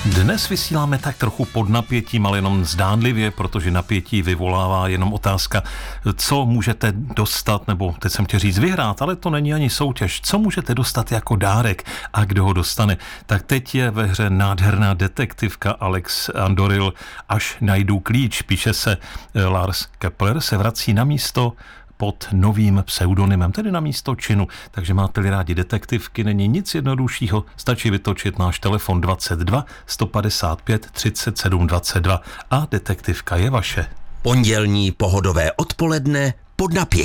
Dnes vysíláme tak trochu pod napětím, ale jenom zdánlivě, protože napětí vyvolává jenom otázka, co můžete dostat, nebo teď jsem chtěl říct vyhrát, ale to není ani soutěž. Co můžete dostat jako dárek a kdo ho dostane? Tak teď je ve hře nádherná detektivka Alex Andoril, Až najdu klíč. Píše se Lars Kepler, se vrací na místo pod novým pseudonymem, tedy na místo činu. Takže máte-li rádi detektivky, není nic jednoduššího, stačí vytočit náš telefon 22 155 37 22 a detektivka je vaše. Pondělní pohodové odpoledne pod napětím.